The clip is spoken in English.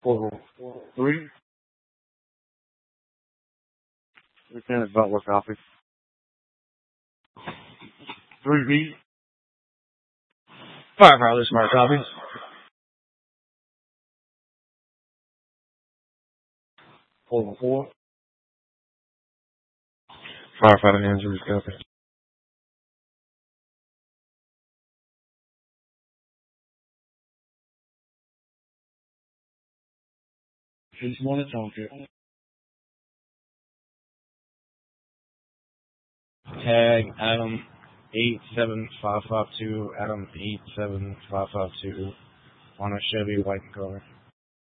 403. Lieutenant Butler, copy. 3B. Firefighter Smart, copy. 404. Firefighter Andrews, copy. Police wanted Tonka. Tag Adam 87552, Adam 87552 on a Chevy white color.